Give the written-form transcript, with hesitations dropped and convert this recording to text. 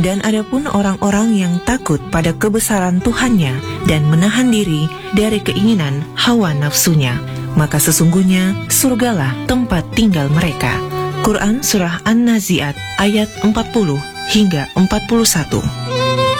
Dan adapun orang-orang yang takut pada kebesaran Tuhannya dan menahan diri dari keinginan hawa nafsunya, maka sesungguhnya surgalah tempat tinggal mereka. Quran Surah An-Nazi'at ayat 40 hingga 41.